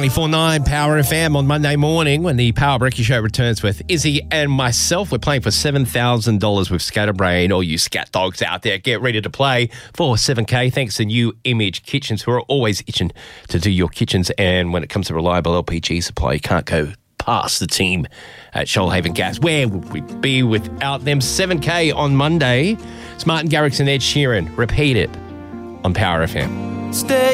94.9 Power FM on Monday morning when the Power Brekkie Show returns with Izzy and myself. We're playing for $7,000 with Scatterbrain. All you scat dogs out there, get ready to play for $7K thanks to New Image Kitchens, who are always itching to do your kitchens. And when it comes to reliable LPG supply, you can't go past the team at Shoalhaven Gas. Where would we be without them? $7K on Monday. It's Martin Garrix and Ed Sheeran. Repeat it on Power FM. Stay